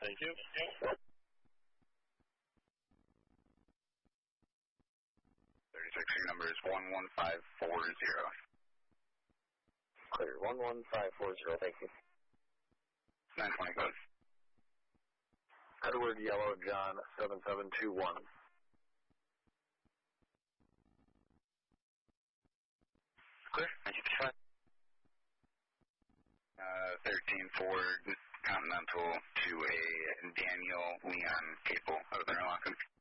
Thank you. 36, your number is 11540. Clear, 11540, thank you. 920, go. Edward Yellow John 7721. Clear, thank you. 13 Ford Continental to a Daniel Leon Capel out of Interlochen.